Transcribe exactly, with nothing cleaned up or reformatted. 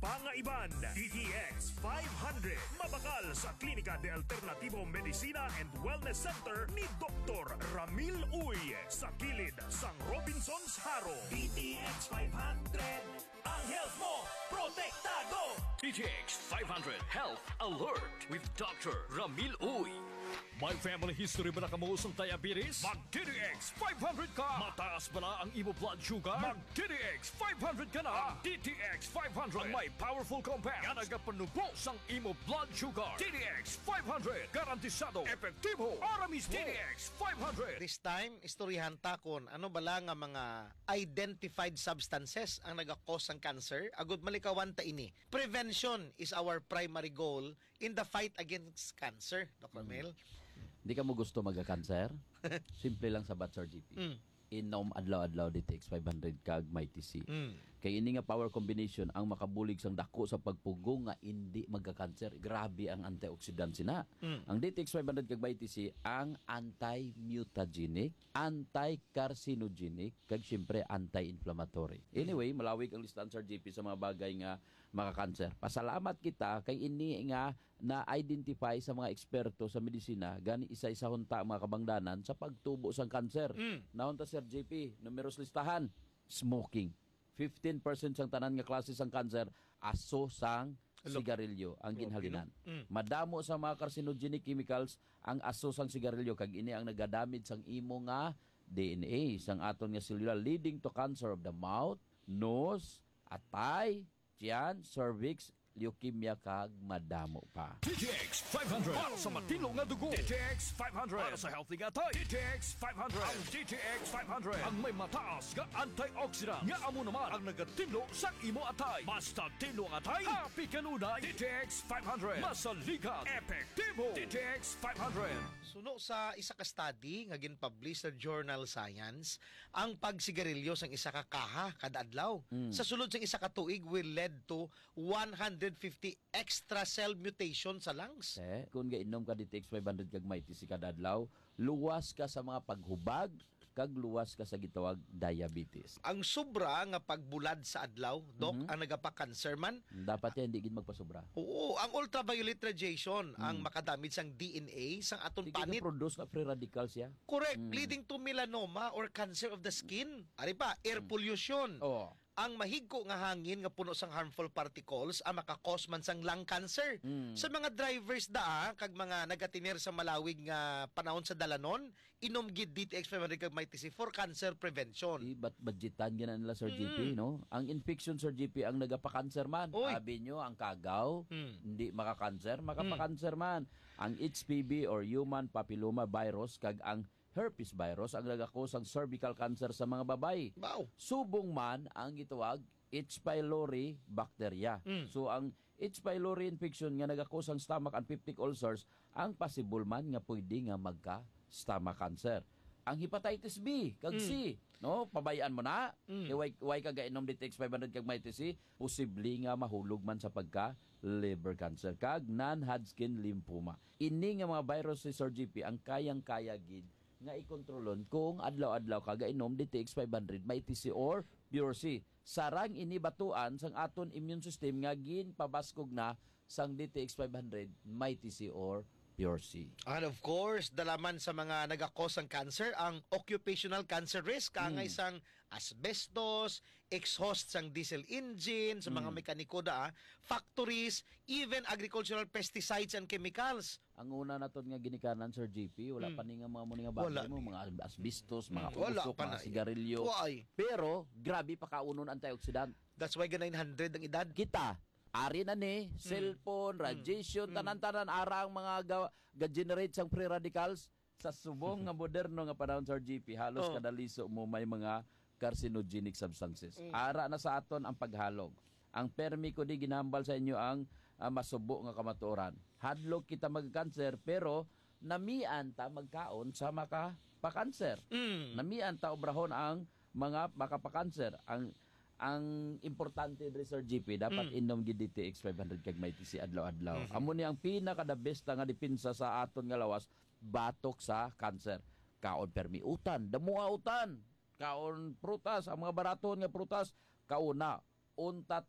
pangaiban. D T X five hundred. Mabakal sa Klinika de Alternativo Medicina and Wellness Center ni Doktor Ramil Uy sa kilid sang Robinson's Haro. D T X five hundred. Ang health mo, protektado! D T X five hundred Health Alert with Doctor Ramil Uy. May family history ba na kamuusong diabetes? Mag-D T X five hundred ka! Mataas ba na ang imo blood sugar? Mag-D T X five hundred ka na! Ang D T X five hundred ang may powerful compound nga nagapanubo sang imo blood sugar. D T X five hundred Garantisado, epektibo, para mismo. D T X five hundred. This time, istoryahan ta kon ano bala nga mga identified substances ang nagakos ng cancer. Agud malikawan ta ini. Prevention is our primary goal in the fight against cancer, Doctor Mel. Di ka mo gusto magka-cancer? Simple lang sa Batsar G P. Mm. Inom adlaw-adlaw D T X five hundred kag may T C. Mm. Kay ini nga power combination ang makabulig sang dako sa pagpugong nga hindi magka-cancer. Grabe ang antioxidant sina. Mm. Ang D T X five hundred kag may T C ang anti-mutagenic, anti-carcinogenic kag syempre anti-inflammatory. Anyway, malawig ang listahan Sir G P sa mga bagay nga maka-cancer. Pasalamat kita kay ini nga na-identify sa mga eksperto sa medisina gani isa-isa hunta mga kabangdanan sa pagtubo sang cancer. Mm. Naunta Sir J P, numeros listahan, smoking. fifteen percent sang tanan nga klase sang cancer aso sang sigarilyo ang ginhalinan. Mm. Madamo sa mga carcinogenic chemicals ang aso sang sigarilyo kag ini ang nagadamage sang imo nga D N A sang aton nga cellular leading to cancer of the mouth, nose, atay, tiyan, cervix, leukemia kag madamo pa. D T X five hundred para sa matino nga dugo. D T X five hundred Para sa healthy nga tay. D T X five hundred. Ang D T X five hundred ang may mataas nga antioxidant nga amo naman ang nagatino sa imo atay. Basta tino ang atay, happy kanunay. D T X five hundred. Masaligan, epektibo. D T X five hundred. Suno sa isa ka study nga gin-publish sa journal Science, ang pagsigarilyo sang isa ka kaha kada adlaw Mm. sa sulod sang isa ka tuig will lead to one hundred fifty extra cell mutation sa lungs. Eh, kung gainom ka D T X five hundred kag may T C kada adlaw, luwas ka sa mga paghubag kag luwas ka sa gitawag diabetes. Ang sobra nga pagbulad sa adlaw, Dok, ang nagapa-cancer man. Dapat yan hindi gid magpasobra. Oo, ang ultraviolet radiation ang makadamage sang D N A sang aton Hindi panit. ka produce nga free radicals ya. Correct, leading to melanoma or cancer of the skin. Ari pa, air pollution. Oh. Ang mahigko nga hangin nga puno sang harmful particles ang makakos man sang lung cancer. Mm. Sa mga drivers da kag mga nagatiner sa malawig nga panahon sa dalanon, inom gid D T X five hundred kag may T C for cancer prevention. Di bat budgetan gina nila Sir G P, Mm. no? Ang infection Sir G P ang nagapa-cancer man. Oy. Sabi nyo, ang kagaw, Mm. hindi maka-cancer, makapa-cancer man. Ang H P V or human papilloma virus kag ang herpes virus ang nagakos ang cervical cancer sa mga babae. Wow. Subong man ang gitawag H. pylori bacteria. Mm. So ang H. pylori infection nga nagakos ang stomach and peptic ulcers ang possible man nga pwede nga magka stomach cancer. Ang hepatitis B kag Mm. C, no, pabayaan mo na. Mm. Kay why, why ka gainom D T X five hundred kag may T C, posible nga mahulog man sa pagka liver cancer kag non-Hodgkin lymphoma. Ini nga mga virus si Sir G P ang kayang-kaya gid nga ikontrolon kung adlaw-adlaw ka gainom D T X five hundred may T C or Pure C. Sarang ini batuan sang aton immune system nga gin pabaskog na sang D T X five hundred may T C or Pure C. And of course, dalaman sa mga nagakos ng cancer, ang occupational cancer risk, ang Mm. isang asbestos, exhaust sang diesel engine, sa mga mekaniko da, factories, even agricultural pesticides and chemicals. Ang una naton nga ginikanan Sir G P, wala Mm. pa ni nga mga muni nga Wala bagay mo, mga asbestos, mga Mm, wala usok, pa mga na. sigarilyo. Why? Pero grabe pa kaunon antioxidant. That's why nine hundred ang edad. Kita ari na ni cellphone, radiation, tanan-tanan ara ang mga ga- ga-generate sang free radicals sa subong nga moderno nga panahon Sir G P. Halos Oh. kada liso mo may mga carcinogenic substances. Ara na sa aton ang paghalog. Ang permi ko di ginambal sa inyo ang uh, masubo nga kamatuoran. Hadlok kita mag-cancer pero namian ta magkaon sa maka pa-cancer. Mm. Namian ta obrahon ang mga makapakanser. Ang ang importante diri Sir G P dapat Mm. inom gid D T X five hundred kag may T C adlaw-adlaw. Mm-hmm. Amo ni ang pinaka the best nga depensa sa aton nga lawas batok sa cancer. Kaon permi utan, damuha utan. Kaon prutas, ang mga baraton nga prutas kauna untat